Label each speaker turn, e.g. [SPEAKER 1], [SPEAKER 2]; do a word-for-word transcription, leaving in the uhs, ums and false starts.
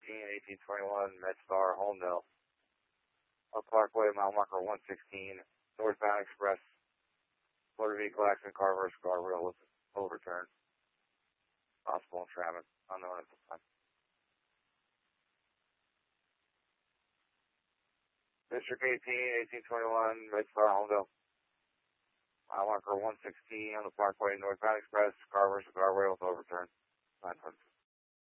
[SPEAKER 1] fifteen, eighteen twenty-one, MedStar, Holmdel. Up Parkway, mile marker one sixteen, northbound express. Motor vehicle accident, car versus guardrail was overturned. Possible entrapment, unknown at the time. District eighteen, eighteen twenty-one, MedStar, Holmdel. Mile marker one sixteen on the Parkway, northbound express, car versus guardrail was overturned. nine hundred.